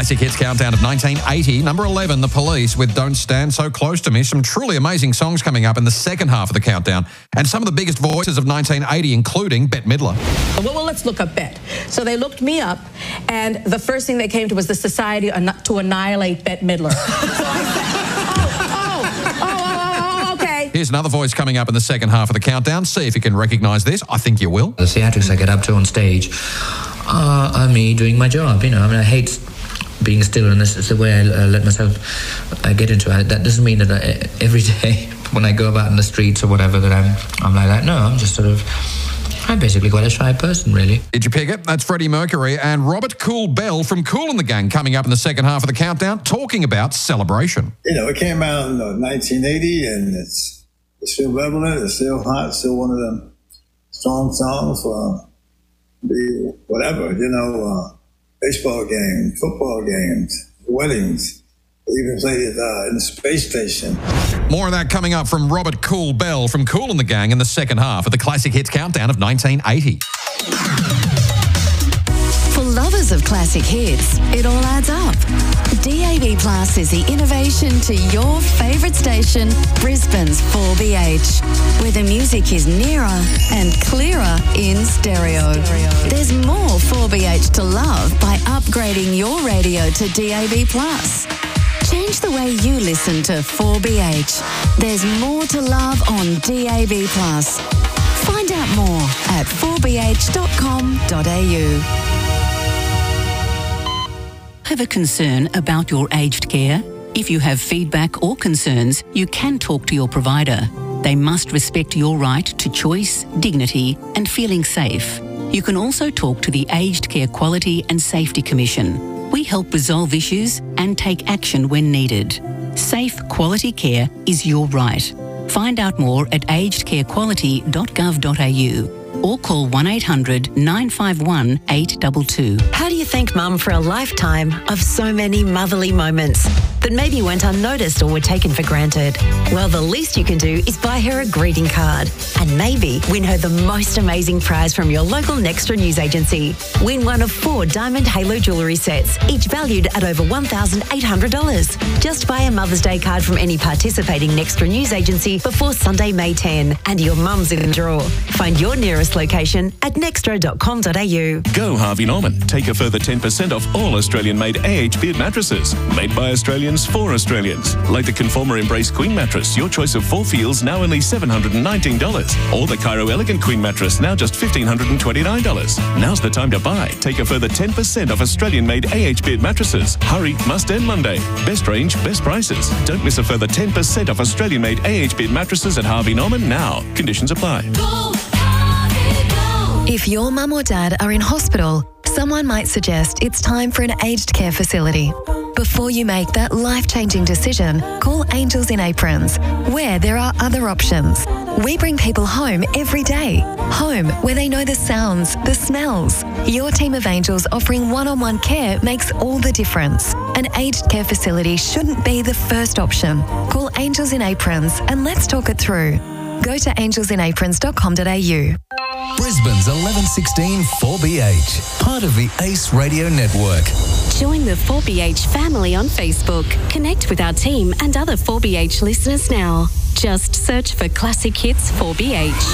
Classic Hits Countdown of 1980. Number 11, The Police with Don't Stand So Close to Me. Some truly amazing songs coming up in the second half of the countdown. And some of the biggest voices of 1980, including Bette Midler. Well, let's look up Bette. So they looked me up, and the first thing they came to was the Society to Annihilate Bette Midler. So I said, okay. Here's another voice coming up in the second half of the countdown. See if you can recognise this. I think you will. The theatrics I get up to on stage are me doing my job. I hate being still, and this is the way I let myself get into it. That doesn't mean that every day when I go about in the streets or whatever that I'm like that. No, I'm basically quite a shy person, really. Did you pick it? That's Freddie Mercury and Robert Cool Bell from Kool and the Gang coming up in the second half of the countdown, talking about Celebration. It came out in 1980, and it's still relevant, it's still hot, it's still one of them strong songs for whatever, baseball games, football games, weddings. They even played it in the space station. More of that coming up from Robert Cool Bell from Kool and the Gang in the second half of the Classic Hits Countdown of 1980. For lovers of classic hits, it all adds up. DAB Plus is the innovation to your favourite station, Brisbane's 4BH, where the music is nearer and clearer in stereo. There's more 4BH to love by upgrading your radio to DAB Plus. Change the way you listen to 4BH. There's more to love on DAB Plus. Find out more at 4bh.com.au. Have a concern about your aged care? If you have feedback or concerns, you can talk to your provider. They must respect your right to choice, dignity, and feeling safe. You can also talk to the Aged Care Quality and Safety Commission. We help resolve issues and take action when needed. Safe, quality care is your right. Find out more at agedcarequality.gov.au or call 1800 951 822. How do you thank Mum for a lifetime of so many motherly moments that maybe went unnoticed or were taken for granted? Well, the least you can do is buy her a greeting card and maybe win her the most amazing prize from your local Nextra news agency. Win one of 4 diamond halo jewellery sets, each valued at over $1,800. Just buy a Mother's Day card from any participating Nextra news agency before Sunday, May 10, and your mum's in the draw. Find your nearest location at nextra.com.au. Go Harvey Norman. Take a further 10% off all Australian-made AH Beard mattresses. Made by Australians for Australians. Like the Conformer Embrace Queen mattress, your choice of 4 feels, now only $719. Or the Cairo Elegant Queen mattress, now just $1,529. Now's the time to buy. Take a further 10% off Australian-made AH Beard mattresses. Hurry, must end Monday. Best range, best prices. Don't miss a further 10% off Australian-made AH Beard mattresses at Harvey Norman now. Conditions apply. If your mum or dad are in hospital, someone might suggest it's time for an aged care facility. Before you make that life-changing decision, call Angels in Aprons, where there are other options. We bring people home every day. Home where they know the sounds, the smells. Your team of angels offering one-on-one care makes all the difference. An aged care facility shouldn't be the first option. Call Angels in Aprons and let's talk it through. Go to angelsinaprons.com.au. Brisbane's 1116 4BH, part of the Ace Radio Network. Join the 4BH family on Facebook. Connect with our team and other 4BH listeners now. Just search for Classic Hits 4BH.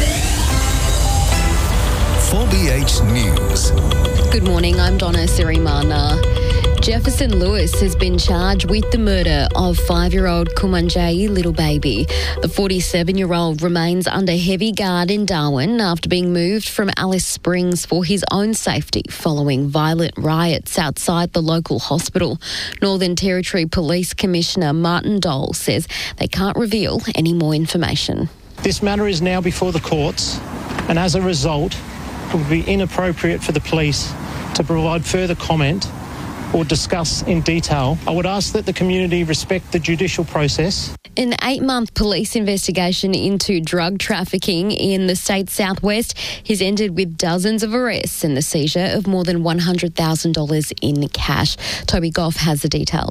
4BH News. Good morning, I'm Donna Sirimana. Jefferson Lewis has been charged with the murder of 5-year-old Kumanjayi little baby. The 47-year-old remains under heavy guard in Darwin after being moved from Alice Springs for his own safety following violent riots outside the local hospital. Northern Territory Police Commissioner Martin Dole says they can't reveal any more information. This matter is now before the courts, and as a result, it would be inappropriate for the police to provide further comment or discuss in detail. I would ask that the community respect the judicial process. An 8-month police investigation into drug trafficking in the state's southwest has ended with dozens of arrests and the seizure of more than $100,000 in cash. Toby Goff has the details.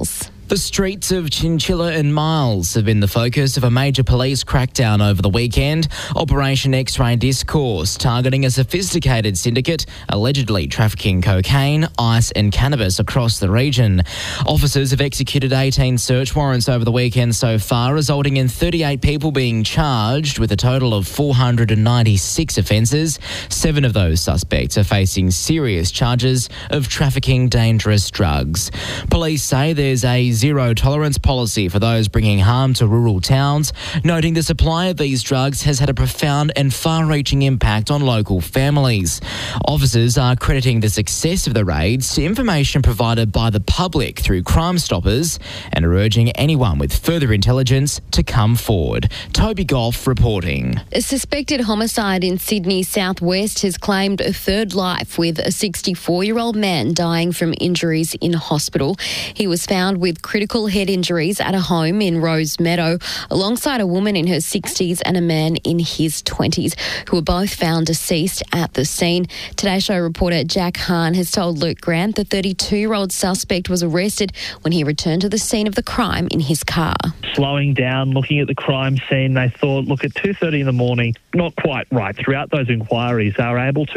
The streets of Chinchilla and Miles have been the focus of a major police crackdown over the weekend. Operation X-Ray Discourse, targeting a sophisticated syndicate allegedly trafficking cocaine, ice and cannabis across the region. Officers have executed 18 search warrants over the weekend so far, resulting in 38 people being charged with a total of 496 offences. 7 of those suspects are facing serious charges of trafficking dangerous drugs. Police say there's a zero tolerance policy for those bringing harm to rural towns, noting the supply of these drugs has had a profound and far-reaching impact on local families. Officers are crediting the success of the raids to information provided by the public through Crime Stoppers and are urging anyone with further intelligence to come forward. Toby Goff reporting. A suspected homicide in Sydney southwest has claimed a third life, with a 64-year-old man dying from injuries in hospital. He was found with critical head injuries at a home in Rose Meadow, alongside a woman in her 60s and a man in his 20s, who were both found deceased at the scene. Today Show reporter Jack Hahn has told Luke Grant the 32-year-old suspect was arrested when he returned to the scene of the crime in his car. Slowing down, looking at the crime scene, they thought, look, at 2:30 in the morning, not quite right. Throughout those inquiries, they were able to